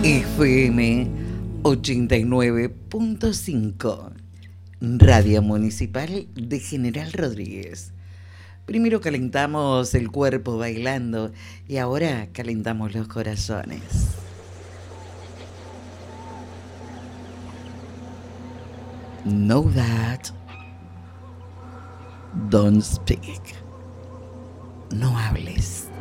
FM 89.5, Radio Municipal de General Rodríguez. Primero calentamos el cuerpo bailando y ahora calentamos los corazones. Know that. Don't speak. No hables.